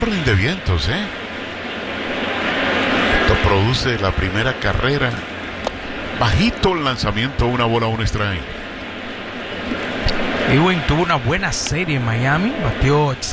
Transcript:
orden de vientos, Esto produce la primera carrera. Bajito el lanzamiento, una bola, un strike. Ewing tuvo una buena serie en Miami, batió